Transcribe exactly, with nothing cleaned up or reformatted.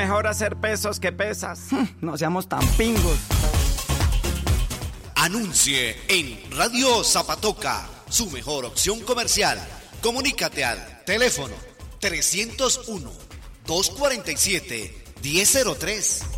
mejor hacer pesos que pesas. No seamos tan pingos. Anuncie en Radio Zapatoca, su mejor opción comercial. Comunícate al teléfono trescientos uno, doscientos cuarenta y siete, diez cero tres.